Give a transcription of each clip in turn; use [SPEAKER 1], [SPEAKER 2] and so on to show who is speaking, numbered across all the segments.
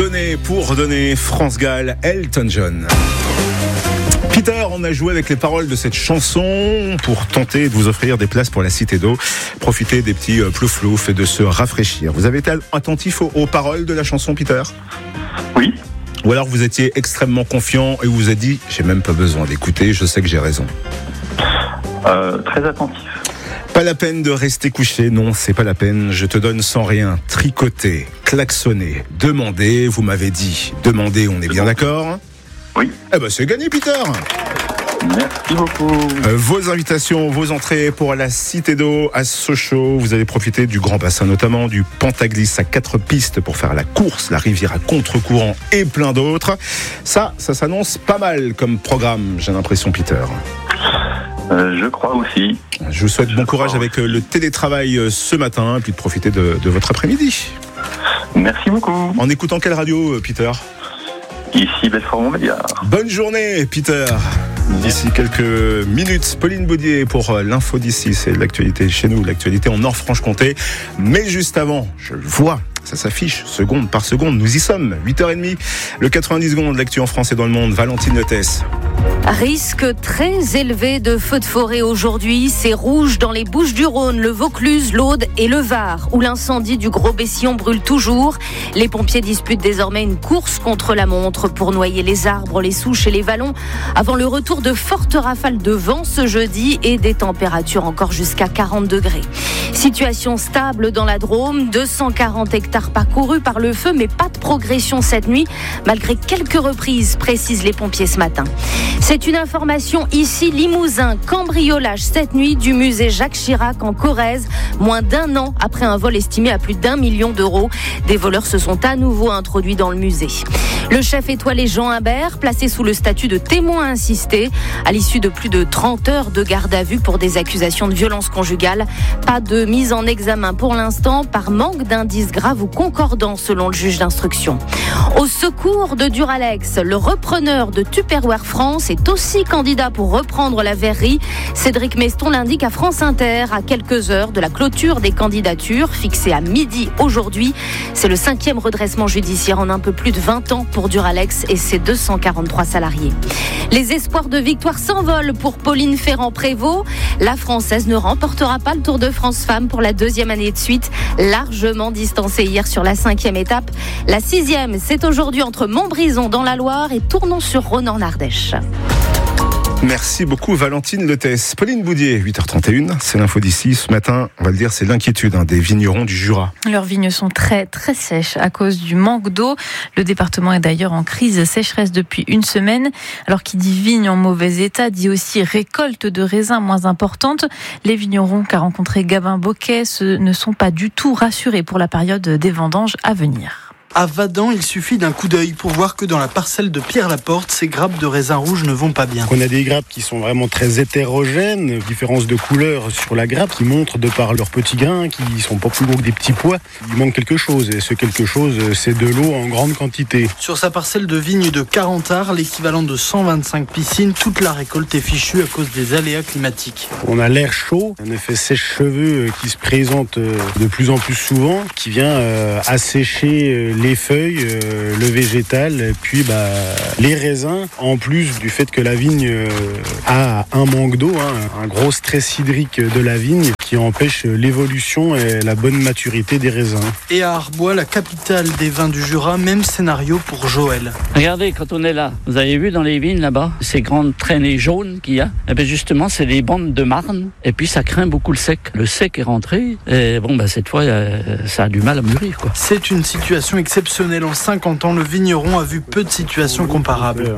[SPEAKER 1] Donner pour donner, France Gall, Elton John. Peter, on a joué avec les paroles de cette chanson pour tenter de vous offrir des places pour la Cité d'Eau. Profitez des petits plouf-plouf et de se rafraîchir. Vous avez été attentif aux paroles de la chanson, Peter ?
[SPEAKER 2] Oui.
[SPEAKER 1] Ou alors vous étiez extrêmement confiant et vous vous êtes dit « j'ai même pas besoin d'écouter, je sais que j'ai raison ».
[SPEAKER 2] Très attentif.
[SPEAKER 1] Pas la peine de rester couché, non, c'est pas la peine. Je te donne sans rien, tricoter, klaxonner, demander. Vous m'avez dit demander, on est bien d'accord ?
[SPEAKER 2] Oui.
[SPEAKER 1] Eh ben c'est gagné, Peter.
[SPEAKER 2] Merci beaucoup.
[SPEAKER 1] Vos invitations, vos entrées pour la Cité d'Eau à Sochaux. Vous allez profiter du grand bassin, notamment du Pentaglisse à 4 pistes pour faire la course, la rivière à contre-courant et plein d'autres. Ça s'annonce pas mal comme programme, j'ai l'impression, Peter.
[SPEAKER 2] Je crois aussi.
[SPEAKER 1] Je vous souhaite bon courage avec le télétravail ce matin et puis de profiter de votre après-midi.
[SPEAKER 2] Merci beaucoup.
[SPEAKER 1] En écoutant quelle radio, Peter ?
[SPEAKER 2] Ici Belfort-Montbéliard.
[SPEAKER 1] Bonne journée, Peter. D'ici quelques minutes, Pauline Baudier pour l'info d'ici. C'est l'actualité chez nous, l'actualité en Nord-Franche-Comté. Mais juste avant, je le vois, ça s'affiche seconde par seconde. Nous y sommes, 8h30. Le 90 secondes, l'actu en France et dans le monde. Valentine Lettès.
[SPEAKER 3] Risque très élevé de feux de forêt aujourd'hui. C'est rouge dans les Bouches-du-Rhône, le Vaucluse, l'Aude et le Var, où l'incendie du Gros-Bessillon brûle toujours. Les pompiers disputent désormais une course contre la montre pour noyer les arbres, les souches et les vallons avant le retour de fortes rafales de vent ce jeudi et des températures encore jusqu'à 40 degrés. Situation stable dans la Drôme, 240 hectares parcourus par le feu, mais pas de progression cette nuit, malgré quelques reprises, précisent les pompiers ce matin. C'est une information ici, Limousin, cambriolage cette nuit du musée Jacques Chirac en Corrèze, moins d'1 an après un vol estimé à plus d'1 million d'euros. Des voleurs se sont à nouveau introduits dans le musée. Le chef étoilé Jean Imbert, placé sous le statut de témoin assisté, à l'issue de plus de 30 heures de garde à vue pour des accusations de violence conjugale. Pas de mise en examen pour l'instant, par manque d'indices graves ou concordants selon le juge d'instruction. Au secours de Duralex, le repreneur de Tupperware France est aussi candidat pour reprendre la verrerie. Cédric Meston l'indique à France Inter à quelques heures de la clôture des candidatures, fixée à midi aujourd'hui. C'est le 5e redressement judiciaire en un peu plus de 20 ans pour Duralex et ses 243 salariés. Les espoirs de victoire s'envolent pour Pauline Ferrand-Prévot. La Française ne remportera pas le Tour de France Femmes pour la 2e année de suite, largement distancée hier sur la 5e étape. La 6e, c'est aujourd'hui entre Montbrison dans la Loire et Tournon-sur-Rhône en Ardèche.
[SPEAKER 1] Merci beaucoup Valentine Lettès. Pauline Baudier, 8h31, c'est l'info d'ici. Ce matin, on va le dire, c'est l'inquiétude des vignerons du Jura.
[SPEAKER 4] Leurs vignes sont très très sèches à cause du manque d'eau. Le département est d'ailleurs en crise sécheresse depuis une semaine. Alors qui dit vigne en mauvais état, dit aussi récolte de raisins moins importante. Les vignerons qu'a rencontré Gabin Boquet ne sont pas du tout rassurés pour la période des vendanges à venir.
[SPEAKER 5] À Vadan, il suffit d'un coup d'œil pour voir que dans la parcelle de Pierre Laporte, ces grappes de raisins rouges ne vont pas bien.
[SPEAKER 6] On a des grappes qui sont vraiment très hétérogènes, différence de couleur sur la grappe qui montrent de par leurs petits grains, qui sont pas plus gros que des petits pois. Il manque quelque chose et ce quelque chose, c'est de l'eau en grande quantité.
[SPEAKER 5] Sur sa parcelle de vigne de 40 arts, l'équivalent de 125 piscines, toute la récolte est fichue à cause des aléas climatiques.
[SPEAKER 6] On a l'air chaud, un effet sèche-cheveux qui se présente de plus en plus souvent, qui vient assécher les feuilles, le végétal, et puis les raisins, en plus du fait que la vigne a un manque d'eau, un gros stress hydrique de la vigne qui empêche l'évolution et la bonne maturité des raisins.
[SPEAKER 5] Et à Arbois, la capitale des vins du Jura, même scénario pour Joël.
[SPEAKER 7] Regardez, quand on est là, vous avez vu dans les vignes là-bas, ces grandes traînées jaunes qu'il y a, et bien justement c'est les bandes de marne, et puis ça craint beaucoup le sec. Le sec est rentré, et cette fois ça a du mal à mûrir, quoi.
[SPEAKER 5] C'est une situation exceptionnelle. En 50 ans, le vigneron a vu peu de situations comparables.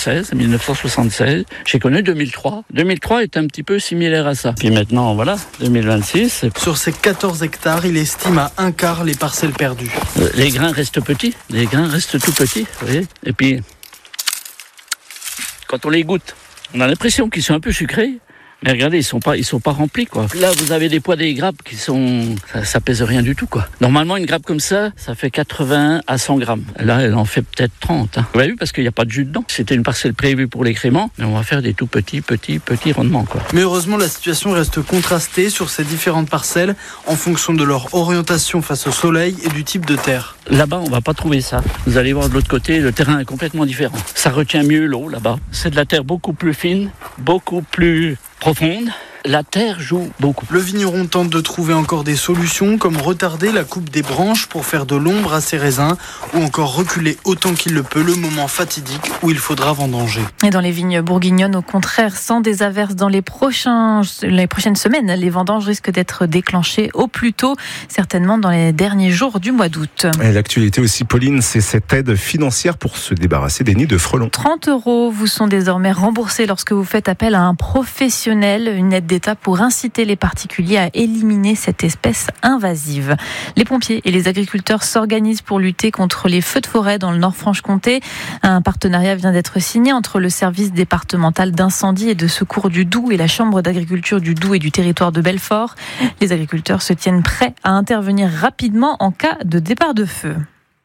[SPEAKER 7] 1976, j'ai connu 2003. 2003 est un petit peu similaire à ça. Puis maintenant, voilà, 2026.
[SPEAKER 5] Sur ces 14 hectares, il estime à un quart les parcelles perdues.
[SPEAKER 7] Les grains restent petits, les grains restent tout petits, vous voyez. Et puis, quand on les goûte, on a l'impression qu'ils sont un peu sucrés, Mais regardez, ils sont pas remplis, quoi. Là, vous avez des poids des grappes qui sont, ça pèse rien du tout, quoi. Normalement, une grappe comme ça fait 80 à 100 grammes. Là, elle en fait peut-être 30. Vous avez vu, parce qu'il n'y a pas de jus dedans. C'était une parcelle prévue pour l'écrément, mais on va faire des tout petits rendements, quoi.
[SPEAKER 5] Mais heureusement, la situation reste contrastée sur ces différentes parcelles en fonction de leur orientation face au soleil et du type de terre.
[SPEAKER 7] Là-bas, on va pas trouver ça. Vous allez voir de l'autre côté, le terrain est complètement différent. Ça retient mieux l'eau, là-bas. C'est de la terre beaucoup plus fine, beaucoup plus profonde. La terre joue beaucoup.
[SPEAKER 5] Le vigneron tente de trouver encore des solutions comme retarder la coupe des branches pour faire de l'ombre à ses raisins ou encore reculer autant qu'il le peut le moment fatidique où il faudra vendanger.
[SPEAKER 4] Et dans les vignes bourguignonnes, au contraire, sans des averses dans les prochaines semaines, les vendanges risquent d'être déclenchées au plus tôt, certainement dans les derniers jours du mois d'août.
[SPEAKER 1] Et l'actualité aussi, Pauline, c'est cette aide financière pour se débarrasser des nids de frelons.
[SPEAKER 4] 30 € vous sont désormais remboursés lorsque vous faites appel à un professionnel, une aide d'État pour inciter les particuliers à éliminer cette espèce invasive. Les pompiers et les agriculteurs s'organisent pour lutter contre les feux de forêt dans le Nord-Franche-Comté. Un partenariat vient d'être signé entre le service départemental d'incendie et de secours du Doubs et la chambre d'agriculture du Doubs et du territoire de Belfort. Les agriculteurs se tiennent prêts à intervenir rapidement en cas de départ de feu.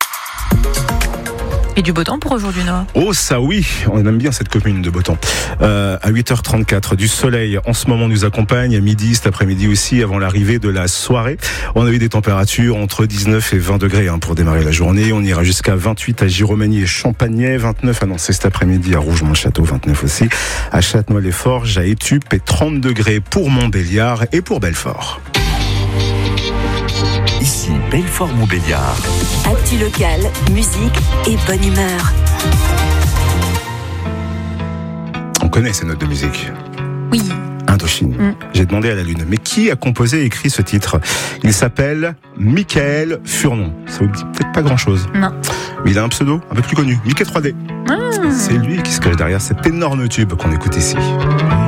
[SPEAKER 4] Et du beau temps pour aujourd'hui, Noah.
[SPEAKER 1] Oh ça oui, on aime bien cette commune de beau temps. À 8h34, du soleil en ce moment nous accompagne, à midi, cet après-midi aussi, avant l'arrivée de la soirée. On a eu des températures entre 19 et 20 degrés pour démarrer la journée. On ira jusqu'à 28 à Giromagny et Champagney, 29 annoncé cet après-midi à Rougemont-le-Château, 29 aussi, à Châtenois-les-Forges, à Étupes et 30 degrés pour Montbéliard et pour Belfort.
[SPEAKER 8] Ici Belfort-Montbéliard.
[SPEAKER 9] Actu local, musique et bonne humeur.
[SPEAKER 1] On connaît ces notes de musique.
[SPEAKER 4] Oui.
[SPEAKER 1] Indochine. J'ai demandé à la Lune, mais qui a composé et écrit ce titre ? Il s'appelle Michael Furnon. Ça vous dit peut-être pas grand-chose.
[SPEAKER 4] Non.
[SPEAKER 1] Mais il a un pseudo un peu plus connu, Mickey 3D. C'est lui qui se cache derrière cet énorme tube qu'on écoute ici.